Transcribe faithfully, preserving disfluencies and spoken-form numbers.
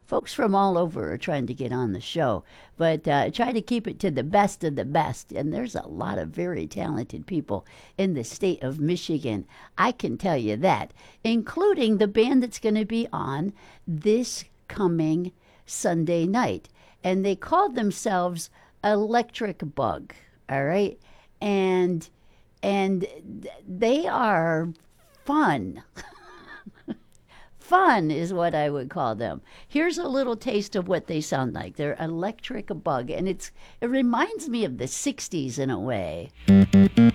folks from all over are trying to get on the show, but uh, try to keep it to the best of the best. And there's a lot of very talented people in the state of Michigan. I can tell you that, including the band that's going to be on this coming Sunday night. And they called themselves Electric Bug. All right. And and they are fun. Fun is what I would call them. Here's a little taste of what they sound like. They're Electric Bug, and it's it reminds me of the sixties in a way.